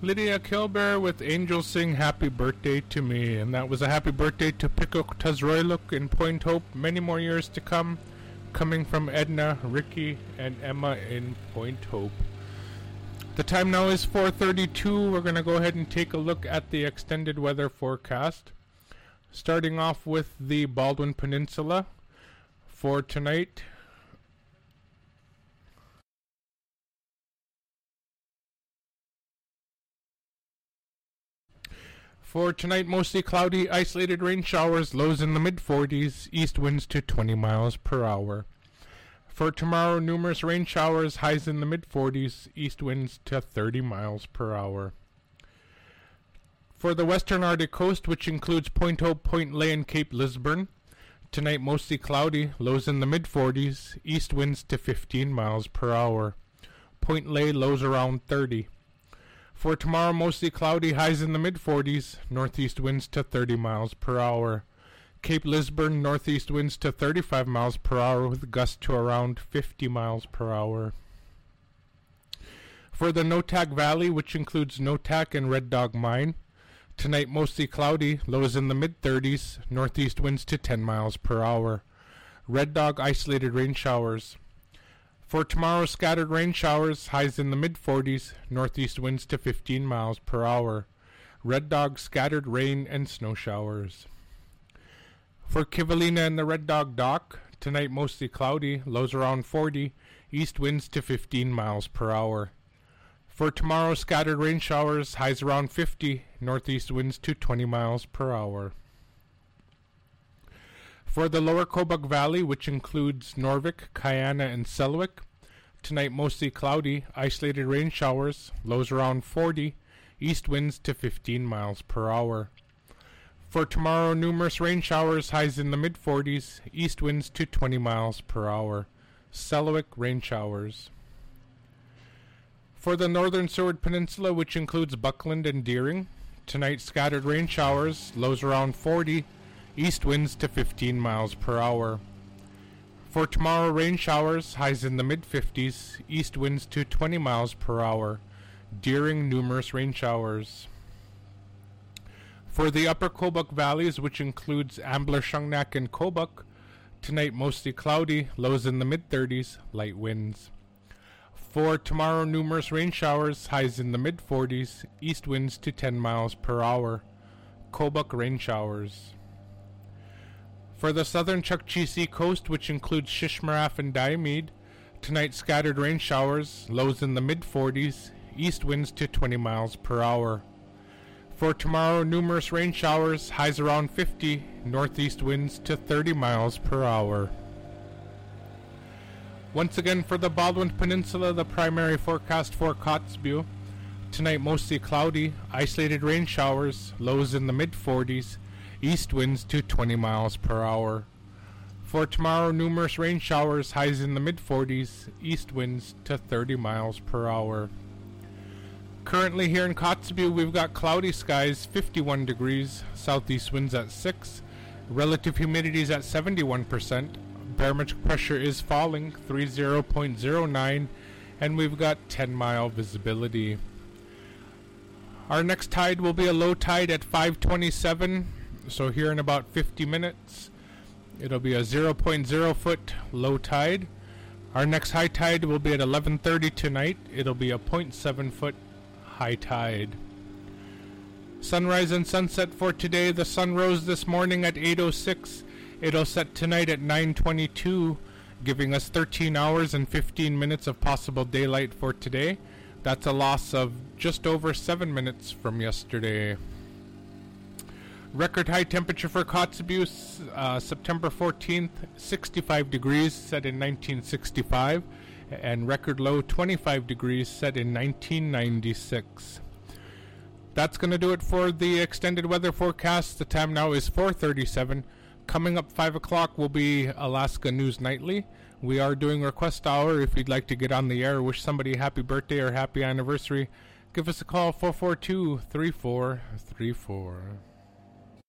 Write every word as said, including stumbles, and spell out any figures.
Lydia Kilbear with Angels Sing Happy Birthday to Me. And that was a happy birthday to Pikuk Tazroiluk in Point Hope. Many more years to come. Coming from Edna, Ricky, and Emma in Point Hope. The time now is four thirty-two. We're going to go ahead and take a look at the extended weather forecast. Starting off with the Baldwin Peninsula for tonight. For tonight, mostly cloudy, isolated rain showers, lows in the mid forties, east winds to twenty miles per hour. For tomorrow, numerous rain showers, highs in the mid forties, east winds to thirty miles per hour. For the western Arctic coast, which includes Point Hope, Point Lay, and Cape Lisburne, tonight mostly cloudy, lows in the mid forties, east winds to fifteen miles per hour. Point Lay, lows around thirty. For tomorrow, mostly cloudy, highs in the mid forties, northeast winds to thirty miles per hour. Cape Lisburne, northeast winds to thirty-five miles per hour with gusts to around fifty miles per hour. For the Noatak Valley, which includes Noatak and Red Dog Mine, tonight mostly cloudy, lows in the mid thirties, northeast winds to ten miles per hour. Red Dog isolated rain showers. For tomorrow, scattered rain showers, highs in the mid forties, northeast winds to fifteen miles per hour. Red Dog scattered rain and snow showers. For Kivalina and the Red Dog Dock, tonight mostly cloudy, lows around forty, east winds to fifteen miles per hour. For tomorrow, scattered rain showers, highs around fifty, northeast winds to twenty miles per hour. For the lower Kobuk Valley, which includes Norvik, Kayana, and Selwyn, tonight mostly cloudy, isolated rain showers, lows around forty, east winds to fifteen miles per hour. For tomorrow, numerous rain showers, highs in the mid forties, east winds to twenty miles per hour. Selwyn, rain showers. For the northern Seward Peninsula, which includes Buckland and Deering, tonight scattered rain showers, lows around forty, east winds to fifteen miles per hour. For tomorrow, rain showers, highs in the mid fifties, east winds to twenty miles per hour. Deering, numerous rain showers. For the upper Kobuk valleys, which includes Ambler, Shungnak, and Kobuk, tonight mostly cloudy, lows in the mid thirties, light winds. For tomorrow, numerous rain showers, highs in the mid forties, east winds to ten miles per hour. Kobuk, rain showers. For the southern Chukchi Sea coast, which includes Shishmaref and Diomede, tonight scattered rain showers, lows in the mid forties, east winds to twenty miles per hour. For tomorrow, numerous rain showers, highs around fifty, northeast winds to thirty miles per hour. Once again, for the Baldwin Peninsula, the primary forecast for Kotzebue, tonight mostly cloudy, isolated rain showers, lows in the mid forties, east winds to twenty miles per hour. For tomorrow, numerous rain showers, highs in the mid forties, east winds to thirty miles per hour. Currently here in Kotzebue, we've got cloudy skies, fifty-one degrees, southeast winds at six, relative humidity is at seventy-one percent, barometric pressure is falling, thirty point zero nine, and we've got ten mile visibility. Our next tide will be a low tide at five twenty-seven. So here in about fifty minutes, it'll be a zero point zero foot low tide. Our next high tide will be at eleven thirty tonight. It'll be a zero point seven foot high tide. Sunrise and sunset for today. The sun rose this morning at eight oh six. It'll set tonight at nine twenty-two, giving us thirteen hours and fifteen minutes of possible daylight for today. That's a loss of just over seven minutes from yesterday. Record high temperature for Kotzebue, uh, September fourteenth, sixty-five degrees, set in nineteen sixty-five, and record low twenty-five degrees, set in nineteen ninety-six. That's going to do it for the extended weather forecast. The time now is four thirty-seven. Coming up five o'clock will be Alaska News Nightly. We are doing request hour. If you'd like to get on the air, wish somebody happy birthday or happy anniversary, give us a call, four four two, three four three four.